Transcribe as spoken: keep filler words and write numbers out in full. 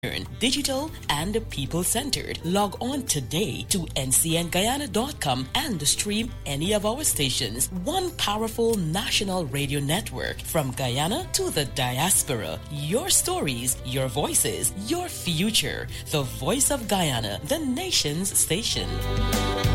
digital and people-centered. Log on today to N C N Guyana dot com and stream any of our stations. One powerful national radio network from Guyana to the diaspora. Your stories, your voices, your future. The Voice of Guyana, the nation's station.